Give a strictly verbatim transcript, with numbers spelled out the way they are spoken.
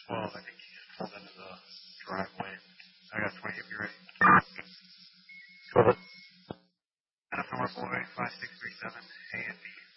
Well, I think he just pulled into the driveway. I got twenty if you're ready. Go ahead. Adam North Boy, five six three seven, A and B.